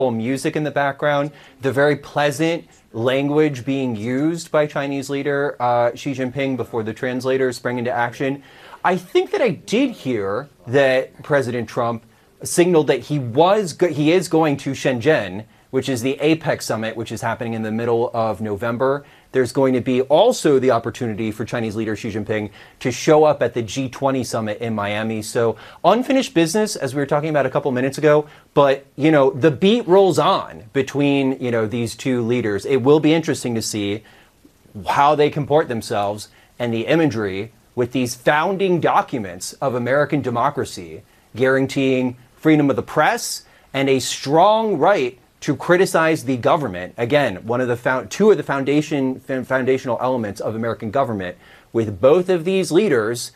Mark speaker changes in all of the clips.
Speaker 1: music in the background, the very pleasant language being used by Chinese leader Xi Jinping before the translator sprang into action. I think that I did hear that President Trump signaled that he is going to Shenzhen, which is the APEC summit, which is happening in the middle of November. There's going to be also the opportunity for Chinese leader Xi Jinping to show up at the G20 summit in Miami. So unfinished business, as we were talking about a couple minutes ago, but, the beat rolls on between, these two leaders. It will be interesting to see how they comport themselves and the imagery with these founding documents of American democracy, guaranteeing freedom of the press and a strong right to criticize the government. Again, two of the foundational elements of American government, with both of these leaders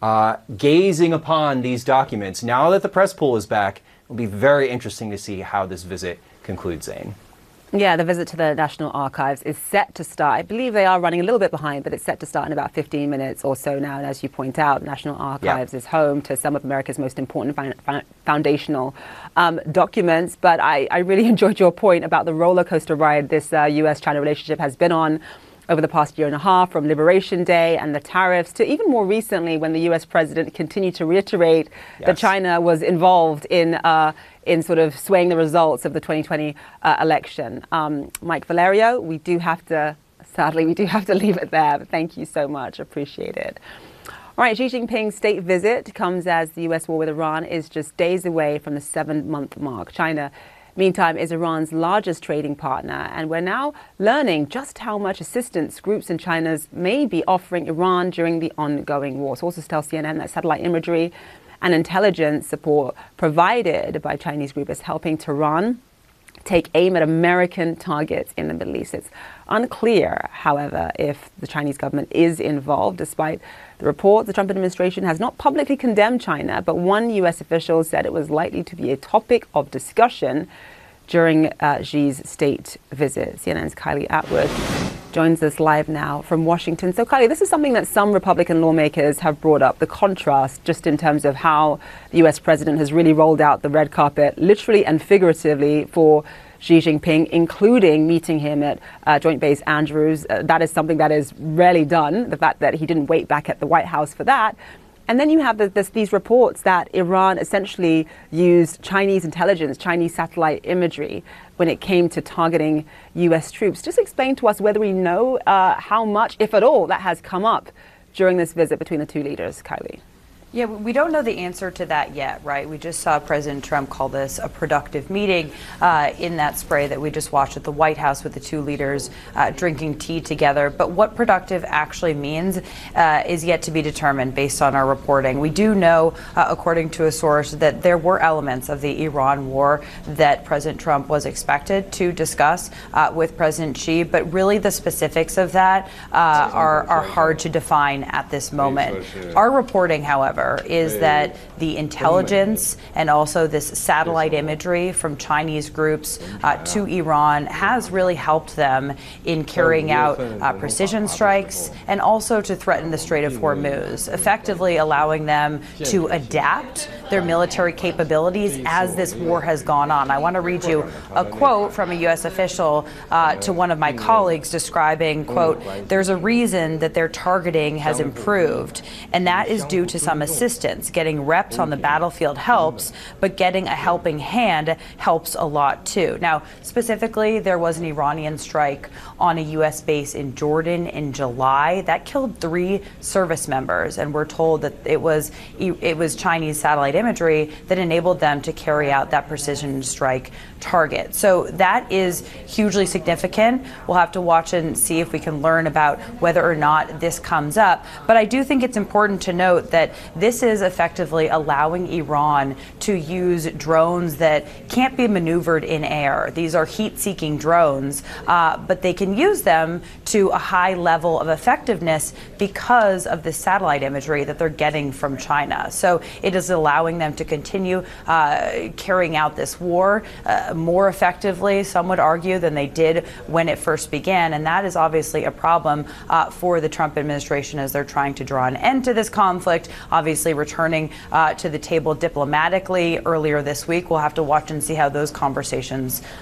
Speaker 1: gazing upon these documents. Now that the press pool is back, it'll be very interesting to see how this visit concludes, Zane.
Speaker 2: Yeah, the visit to the National Archives is set to start. I believe they are running a little bit behind, but it's set to start in about 15 minutes or so now. And as you point out, the National Archives is home to some of America's most important foundational documents. But I really enjoyed your point about the roller coaster ride this U.S.-China relationship has been on over the past year and a half, from Liberation Day and the tariffs to even more recently when the U.S. president continued to reiterate that China was involved in sort of swaying the results of the 2020 election. Mike Valerio, we do have to leave it there. But thank you so much. Appreciate it. All right, Xi Jinping's state visit comes as the U.S. war with Iran is just days away from the 7-month mark. China, meantime, is Iran's largest trading partner, and we're now learning just how much assistance groups in China may be offering Iran during the ongoing war. Sources tell CNN that satellite imagery and intelligence support provided by Chinese group is helping Tehran take aim at American targets in the Middle East. It's unclear, however, if the Chinese government is involved. Despite the report, the Trump administration has not publicly condemned China, but one U.S. official said it was likely to be a topic of discussion during Xi's state visit. CNN's Kylie Atwood joins us live now from Washington. So Kylie, this is something that some Republican lawmakers have brought up, the contrast just in terms of how the U.S. president has really rolled out the red carpet, literally and figuratively, for Xi Jinping, including meeting him at Joint Base Andrews. That is something that is rarely done, the fact that he didn't wait back at the White House for that. And then you have these reports that Iran essentially used Chinese intelligence, Chinese satellite imagery when it came to targeting U.S. troops. Just explain to us whether we know how much, if at all, that has come up during this visit between the two leaders, Kylie.
Speaker 3: Yeah, we don't know the answer to that yet, right? We just saw President Trump call this a productive meeting in that spray that we just watched at the White House with the two leaders drinking tea together. But what productive actually means is yet to be determined based on our reporting. We do know, according to a source, that there were elements of the Iran war that President Trump was expected to discuss with President Xi, but really the specifics of that are hard to define at this moment. Our reporting, however, is that the intelligence and also this satellite imagery from Chinese groups to Iran has really helped them in carrying out precision strikes and also to threaten the Strait of Hormuz, effectively allowing them to adapt their military capabilities as this war has gone on. I want to read you a quote from a U.S. official to one of my colleagues describing, quote, "There's a reason that their targeting has improved, and that is due to some assistance. Getting reps on the battlefield helps, but getting a helping hand helps a lot too." Now, specifically, there was an Iranian strike on a U.S. base in Jordan in July that killed 3 service members, and we're told that it was Chinese satellite imagery that enabled them to carry out that precision strike target. So that is hugely significant. We'll have to watch and see if we can learn about whether or not this comes up. But I do think it's important to note that this is effectively allowing Iran to use drones that can't be maneuvered in air. These are heat-seeking drones, but they can use them to a high level of effectiveness because of the satellite imagery that they're getting from China. So it is allowing them to continue carrying out this war more effectively, some would argue, than they did when it first began. And that is obviously a problem for the Trump administration as they're trying to draw an end to this conflict. Obviously, obviously returning to the table diplomatically earlier this week. We'll have to watch and see how those conversations